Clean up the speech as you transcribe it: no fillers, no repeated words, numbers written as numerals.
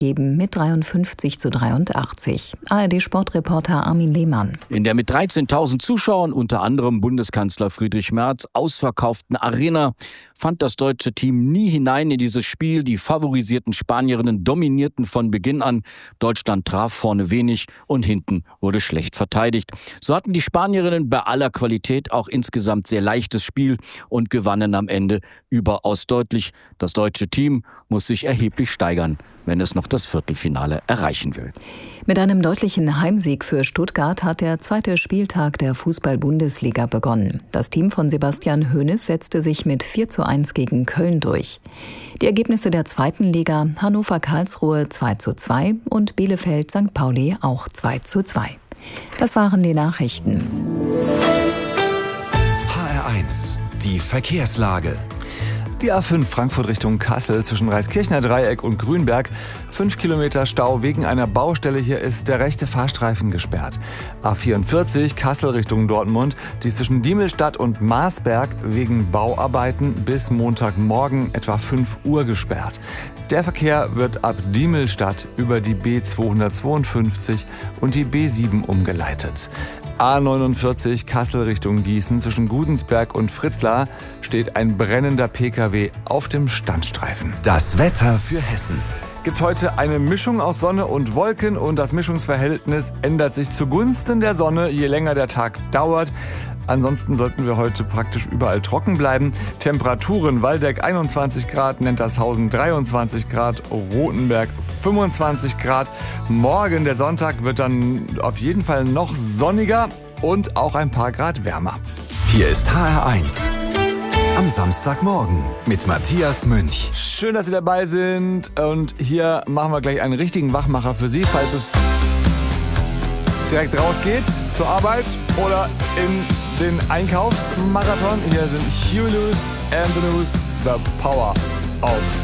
geben mit 53:83. ARD-Sportreporter Armin Lehmann. In der mit 13.000 Zuschauern, unter anderem Bundeskanzler Friedrich Merz, ausverkauften Arena fand das deutsche Team nie hinein in dieses Spiel. Die favorisierten Spanierinnen dominierten von Beginn an. Deutschland traf vorne wenig und hinten wurde schlecht verteidigt. So hatten die Spanierinnen bei aller Qualität auch insgesamt sehr leichtes Spiel und gewannen am Ende überaus deutlich. Das deutsche Team muss sich erheblich steigern, wenn es noch das Viertelfinale erreichen will. Mit einem deutlichen Heimsieg für Stuttgart hat der zweite Spieltag der Fußball-Bundesliga begonnen. Das Team von Sebastian Hoeneß setzte sich mit 4:1 gegen Köln durch. Die Ergebnisse der zweiten Liga: Hannover-Karlsruhe 2:2 und Bielefeld-St. Pauli auch 2:2. Das waren die Nachrichten. HR1, die Verkehrslage. Die A5 Frankfurt Richtung Kassel zwischen Reiskirchner Dreieck und Grünberg. 5 Kilometer Stau wegen einer Baustelle. Hier ist der rechte Fahrstreifen gesperrt. A44 Kassel Richtung Dortmund. Die ist zwischen Diemelstadt und Marsberg wegen Bauarbeiten bis Montagmorgen etwa 5 Uhr gesperrt. Der Verkehr wird ab Diemelstadt über die B252 und die B7 umgeleitet. A49 Kassel Richtung Gießen zwischen Gudensberg und Fritzlar steht ein brennender Pkw auf dem Standstreifen. Das Wetter für Hessen. Gibt heute eine Mischung aus Sonne und Wolken und das Mischungsverhältnis ändert sich zugunsten der Sonne, je länger der Tag dauert. Ansonsten sollten wir heute praktisch überall trocken bleiben. Temperaturen: Waldeck 21 Grad, Nentershausen 23 Grad, Rothenberg 25 Grad. Morgen, der Sonntag, wird dann auf jeden Fall noch sonniger und auch ein paar Grad wärmer. Hier ist HR1 am Samstagmorgen mit Matthias Münch. Schön, dass Sie dabei sind und hier machen wir gleich einen richtigen Wachmacher für Sie, falls es direkt rausgeht zur Arbeit oder in den Einkaufsmarathon. Hier sind Hugh Lewis and the News, The Power of